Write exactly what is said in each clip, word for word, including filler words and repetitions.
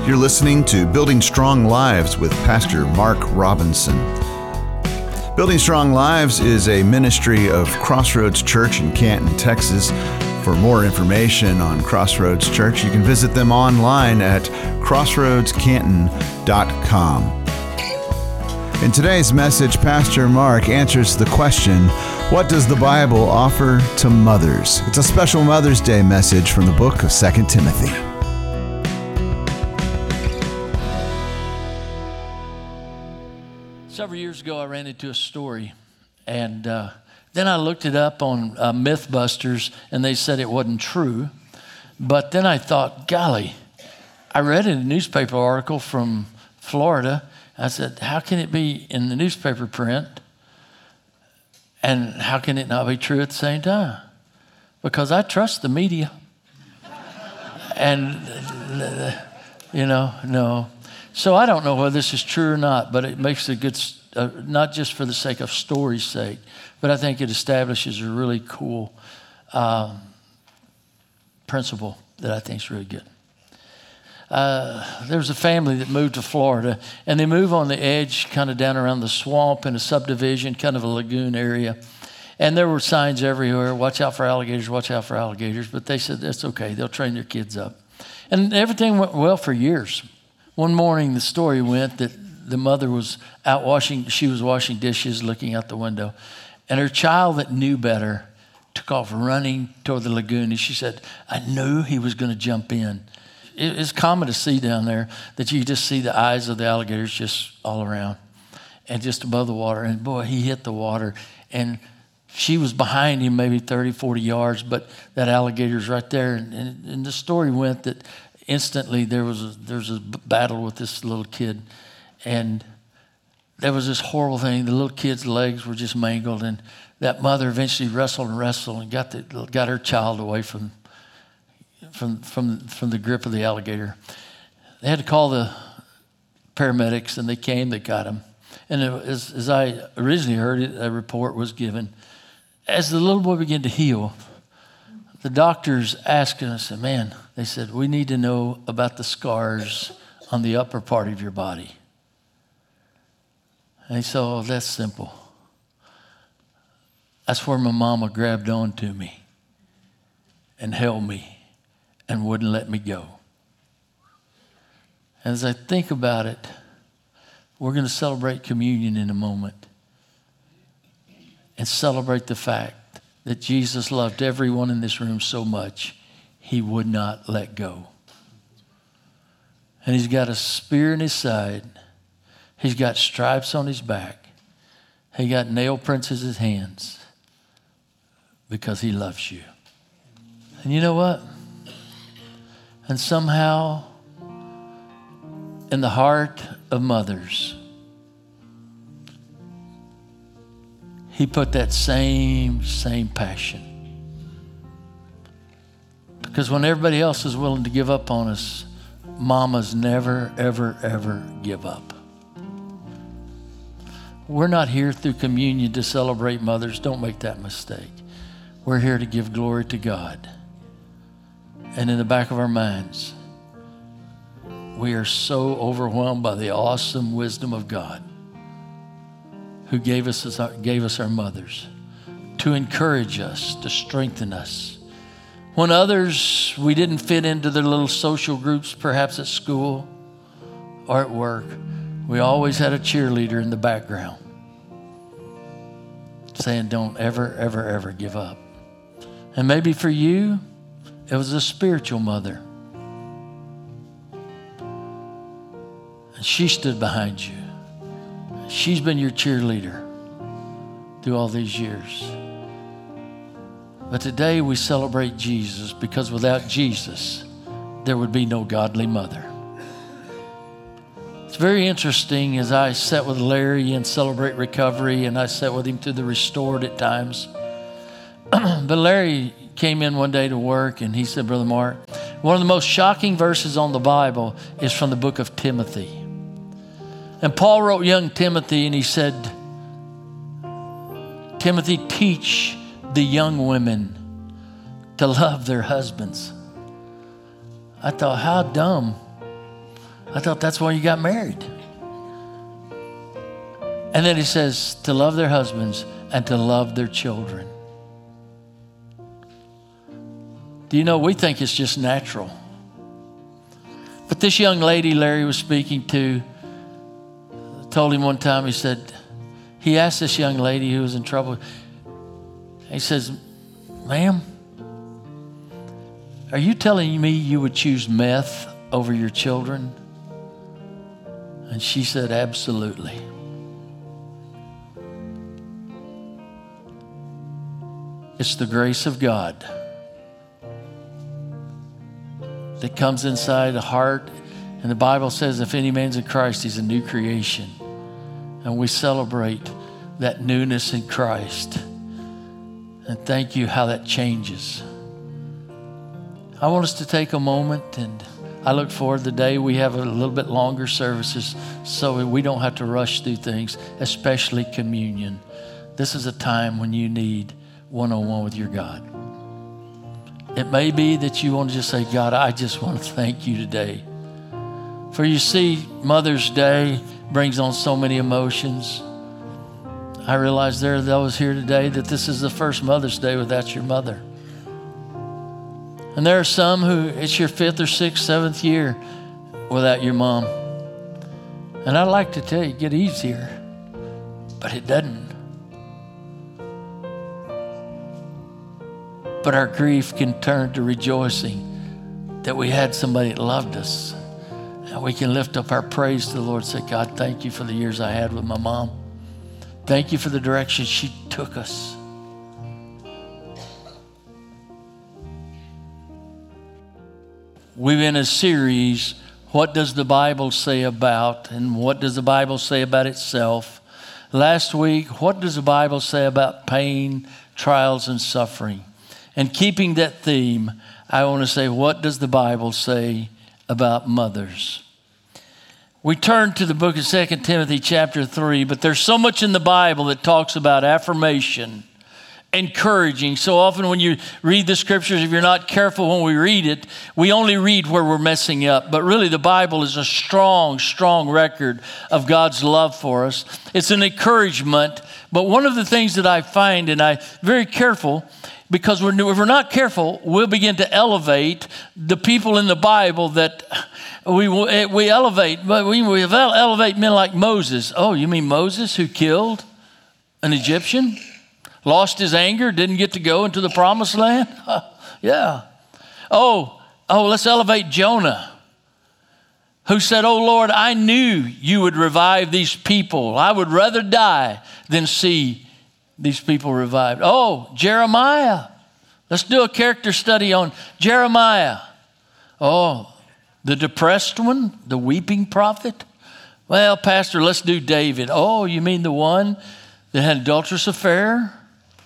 You're listening to Building Strong Lives with Pastor Mark Robinson. Building Strong Lives is a ministry of Crossroads Church in Canton, Texas. For more information on Crossroads Church, you can visit them online at crossroads canton dot com. In today's message, Pastor Mark answers the question, what does the Bible offer to mothers? It's a special Mother's Day message from the book of Second Timothy. Several years ago, I ran into a story, and uh, then I looked it up on uh, Mythbusters, and they said it wasn't true. But then I thought, golly, I read in a newspaper article from Florida. I said, how can it be in the newspaper print, and how can it not be true at the same time? Because I trust the media. And, you know, no. So I don't know whether this is true or not, but it makes a good, uh, not just for the sake of story's sake, but I think it establishes a really cool um, principle that I think is really good. Uh, there was a family that moved to Florida, and they move on the edge, kind of down around the swamp in a subdivision, kind of a lagoon area. And there were signs everywhere, watch out for alligators, watch out for alligators. But they said, that's okay, they'll train their kids up. And everything went well for years. One morning, the story went that the mother was out washing, she was washing dishes, looking out the window. And her child that knew better took off running toward the lagoon. And she said, I knew he was going to jump in. It's common to see down there that you just see the eyes of the alligators just all around and just above the water. And boy, he hit the water. And she was behind him maybe thirty, forty yards, but that alligator's right there. And, and, and the story went that instantly there was a, there was a battle with this little kid. And there was this horrible thing. The little kid's legs were just mangled. And that mother eventually wrestled and wrestled and got the, got her child away from from from from the grip of the alligator. They had to call the paramedics, and they came, they got him. And it, as, as I originally heard it, a report was given. As the little boy began to heal, the doctors asked him, I said, man, they said, we need to know about the scars on the upper part of your body. And he said, oh, that's simple. That's where my mama grabbed onto me and held me and wouldn't let me go. And as I think about it, we're going to celebrate communion in a moment and celebrate the fact that Jesus loved everyone in this room so much, he would not let go. And he's got a spear in his side. He's got stripes on his back. He got nail prints in his hands because he loves you. And you know what? And somehow, in the heart of mothers, he put that same, same passion. Because when everybody else is willing to give up on us, mamas never, ever, ever give up. We're not here through communion to celebrate mothers. Don't make that mistake. We're here to give glory to God. And in the back of our minds, we are so overwhelmed by the awesome wisdom of God, who gave us, gave us our mothers to encourage us, to strengthen us. When others, we didn't fit into their little social groups, perhaps at school or at work, we always had a cheerleader in the background saying, don't ever, ever, ever give up. And maybe for you, it was a spiritual mother. And she stood behind you. She's been your cheerleader through all these years. But today we celebrate Jesus, because without Jesus, there would be no godly mother. It's very interesting as I sat with Larry and Celebrate Recovery, and I sat with him through the Restored at times. But Larry came in one day to work, and he said, Brother Mark, one of the most shocking verses on the Bible is from the book of Timothy. And Paul wrote young Timothy, and he said, Timothy, teach the young women to love their husbands. I thought, how dumb I thought that's why you got married. And then he says to love their husbands and to love their children. Do you know, we think it's just natural. But this young lady Larry was speaking to told him one time, he said, he asked this young lady who was in trouble, he says, ma'am, are you telling me you would choose meth over your children? And she said, absolutely. It's the grace of God that comes inside the heart. And the Bible says if any man's in Christ, he's a new creation. And we celebrate that newness in Christ. And thank you how that changes. I want us to take a moment, and I look forward to the day we have a little bit longer services so we don't have to rush through things, especially communion. This is a time when you need one-on-one with your God. It may be that you want to just say, God, I just want to thank you today. For you see, Mother's Day brings on so many emotions. I realize there are those here today that this is the first Mother's Day without your mother. And there are some who it's your fifth or sixth, seventh year without your mom. And I'd like to tell you, it get easier, but it doesn't. But our grief can turn to rejoicing that we had somebody that loved us. And we can lift up our praise to the Lord and say, God, thank you for the years I had with my mom. Thank you for the direction she took us. We've been in a series, what does the Bible say about, and what does the Bible say about itself? Last week, what does the Bible say about pain, trials, and suffering? And keeping that theme, I want to say, what does the Bible say about mothers? We turn to the book of Second Timothy chapter three, but there's so much in the Bible that talks about affirmation, encouraging. So often when you read the scriptures, if you're not careful when we read it, we only read where we're messing up. But really the Bible is a strong, strong record of God's love for us. It's an encouragement. But one of the things that I find, and I'm very careful, because we're, if we're not careful, we'll begin to elevate the people in the Bible that we we elevate. But we, we elevate men like Moses. Oh, you mean Moses who killed an Egyptian? Lost his anger, didn't get to go into the promised land? Yeah. Oh, oh, let's elevate Jonah, who said, oh, Lord, I knew you would revive these people. I would rather die than see these people revived. Oh, Jeremiah. Let's do a character study on Jeremiah. Oh, the depressed one, the weeping prophet. Well, Pastor, let's do David. Oh, you mean the one that had an adulterous affair?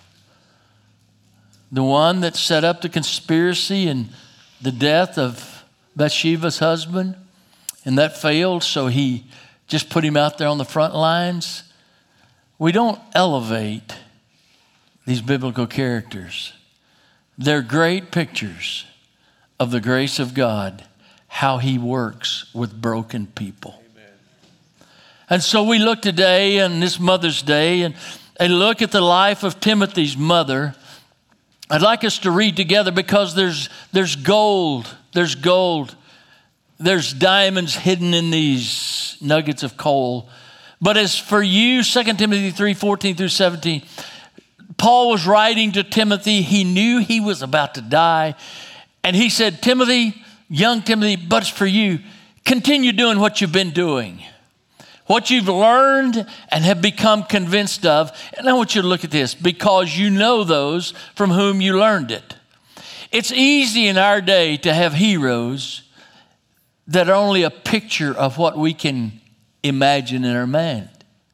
The one that set up the conspiracy and the death of Bathsheba's husband? And that failed, so he just put him out there on the front lines. We don't elevate these biblical characters. They're great pictures of the grace of God, how he works with broken people. Amen. And so we look today on this Mother's Day and, and look at the life of Timothy's mother. I'd like us to read together because there's, there's gold, there's gold. There's diamonds hidden in these nuggets of coal. But as for you, Second Timothy three, fourteen through seventeen, Paul was writing to Timothy. He knew he was about to die. And he said, Timothy, young Timothy, but it's for you, continue doing what you've been doing. What you've learned and have become convinced of. And I want you to look at this, because you know those from whom you learned it. It's easy in our day to have heroes that are only a picture of what we can imagine in our mind.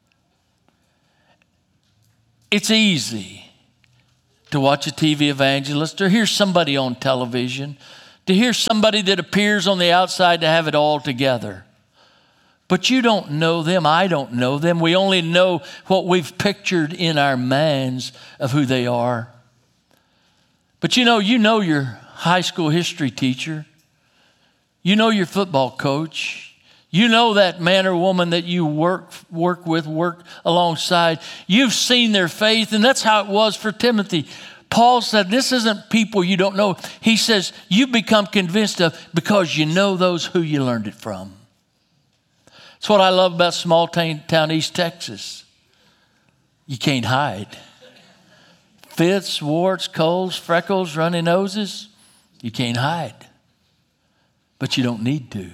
It's easy to watch a T V evangelist or hear somebody on television, to hear somebody that appears on the outside to have it all together. But you don't know them. I don't know them. We only know what we've pictured in our minds of who they are. But you know, you know your high school history teacher. You know your football coach. You know that man or woman that you work work with, work alongside. You've seen their faith, and that's how it was for Timothy. Paul said, this isn't people you don't know. He says, you become convinced of because you know those who you learned it from. That's what I love about small town East Texas. You can't hide. Fits, warts, colds, freckles, runny noses, you can't hide. But you don't need to.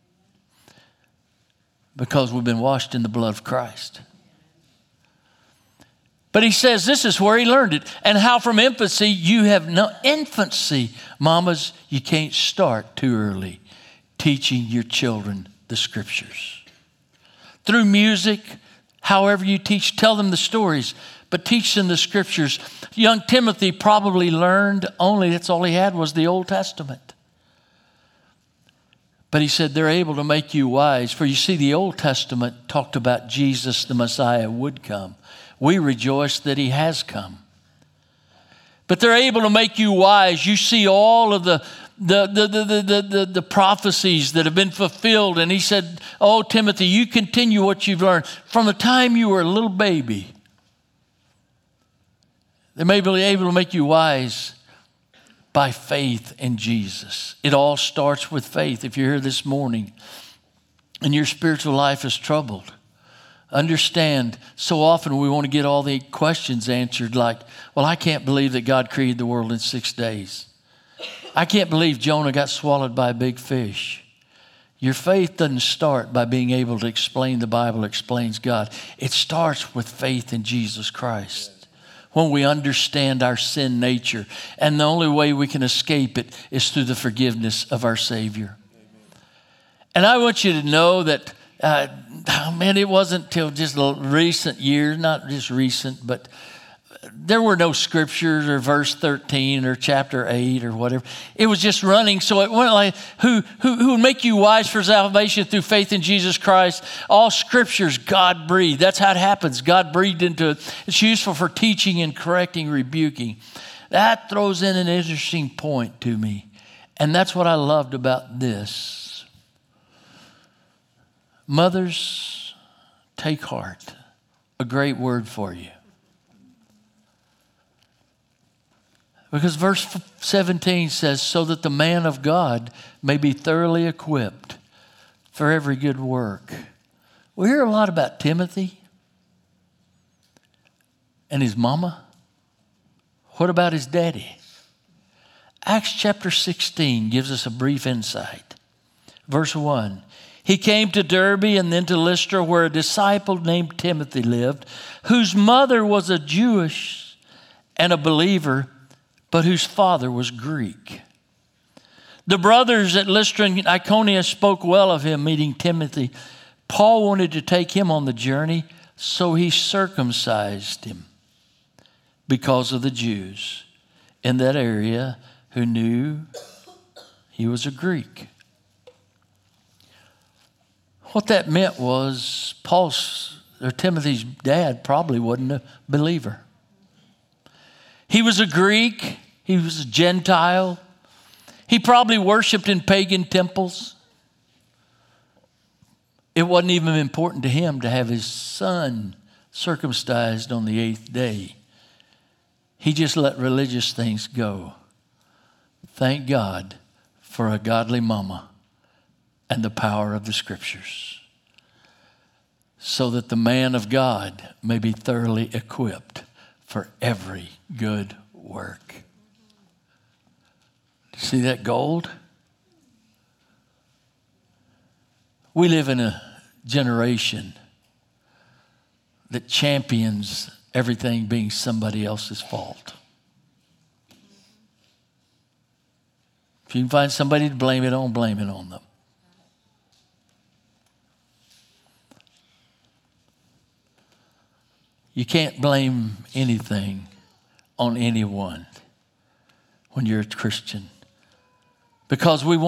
Because we've been washed in the blood of Christ. But he says this is where he learned it. And how from infancy you have no infancy. Mamas, you can't start too early teaching your children the scriptures. Through music, however you teach, tell them the stories, but teach them the scriptures. Young Timothy probably learned only, that's all he had was the Old Testament. But he said, they're able to make you wise. For you see, the Old Testament talked about Jesus, the Messiah, would come. We rejoice that he has come. But they're able to make you wise. You see all of the, the, the, the, the, the, the prophecies that have been fulfilled. And he said, oh, Timothy, you continue what you've learned. From the time you were a little baby, they may be able to make you wise by faith in Jesus. It all starts with faith. If you're here this morning and your spiritual life is troubled, understand, so often we want to get all the questions answered like, well, I can't believe that God created the world in six days. I can't believe Jonah got swallowed by a big fish. Your faith doesn't start by being able to explain the Bible explains God. It starts with faith in Jesus Christ. When we understand our sin nature. And the only way we can escape it is through the forgiveness of our Savior. Amen. And I want you to know that, uh, oh man, it wasn't till just recent years, not just recent, but there were no scriptures or verse thirteen or chapter eight or whatever. It was just running. So it went like, who, who, who would make you wise for salvation through faith in Jesus Christ? All scriptures God breathed. That's how it happens. God breathed into it. It's useful for teaching and correcting, rebuking. That throws in an interesting point to me. And that's what I loved about this. Mothers, take heart. A great word for you. Because verse seventeen says, so that the man of God may be thoroughly equipped for every good work. We hear a lot about Timothy and his mama. What about his daddy? Acts chapter sixteen gives us a brief insight. Verse one, he came to Derbe and then to Lystra, where a disciple named Timothy lived, whose mother was a Jewish and a believer, but whose father was Greek. The brothers at Lystra and Iconium spoke well of him, meeting Timothy. Paul wanted to take him on the journey, so he circumcised him because of the Jews in that area who knew he was a Greek. What that meant was Paul's or Timothy's dad probably wasn't a believer. He was a Greek. He was a Gentile. He probably worshiped in pagan temples. It wasn't even important to him to have his son circumcised on the eighth day. He just let religious things go. Thank God for a godly mama and the power of the scriptures, so that the man of God may be thoroughly equipped for every good work. See that gold? We live in a generation that champions everything being somebody else's fault. If you can find somebody to blame it on, blame it on them. You can't blame anything on anyone when you're a Christian, because we want